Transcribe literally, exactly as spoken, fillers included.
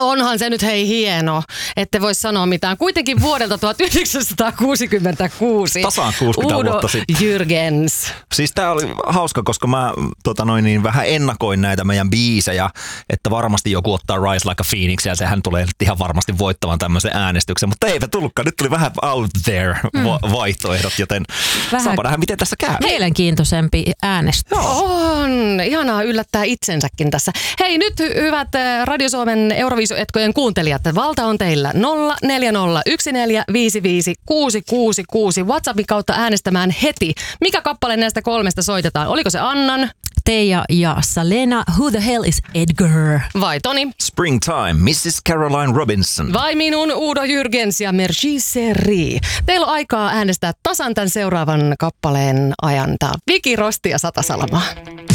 Onhan se nyt hei hieno, ette voi sanoa mitään. Kuitenkin vuodelta tuhatyhdeksänsataakuusikymmentäkuusi. Tasaan kuusikymmentä Udo vuotta sitten. Jürgens. Siis tää oli hauska, koska mä tota noin, niin vähän ennakoin näitä meidän biisejä, että varmasti joku ottaa Rise Like a Phoenix ja sehän tulee ihan varmasti voittamaan tämmöisen äänestyksen. Mutta eipä tullutkaan. Nyt tuli vähän out there mm. va- vaihtoehdot, joten vähän saapa nähdä, miten tässä käy. Mielenkiintoisempi äänestys. On. Ihanaa yllättää itsensäkin tässä. Hei nyt hyvät Radio Suomen Euroviisu-etkojen kuuntelijat. Valta on teillä nolla neljä nolla yksi neljä viisi viisi kuusi kuusi kuusi WhatsAppin kautta äänestämään heti. Mikä kappale näistä kolmesta soitetaan? Oliko se Annan? Teija ja Salena, Who the Hell is Edgar? Vai Toni? Springtime, missus Caroline Robinson. Vai minun Udo Jürgens ja Merci Seri. Teillä on aikaa äänestää tasan tämän seuraavan kappaleen ajan. Tää on Viki Rosti ja Sata Salamaa.